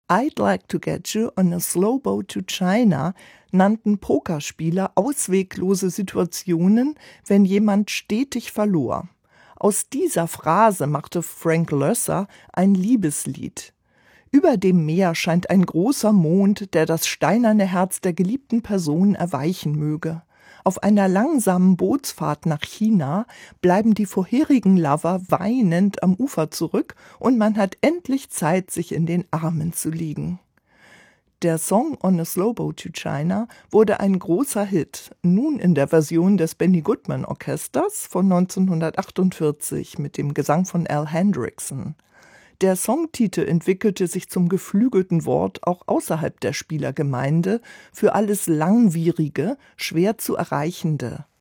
I'd like to get you on a slow boat to China nannten Pokerspieler ausweglose Situationen, wenn jemand stetig verlor. Aus dieser Phrase machte Frank Loesser ein Liebeslied. Über dem Meer scheint ein großer Mond, der das steinerne Herz der geliebten Person erweichen möge. Auf einer langsamen Bootsfahrt nach China bleiben die vorherigen Lover weinend am Ufer zurück und man hat endlich Zeit, sich in den Armen zu liegen. Der Song On a Slow Boat to China wurde ein großer Hit, nun in der Version des Benny Goodman Orchesters von 1948 mit dem Gesang von Al Hendrickson. Der Songtitel entwickelte sich zum geflügelten Wort auch außerhalb der Spielergemeinde für alles Langwierige, schwer zu erreichende.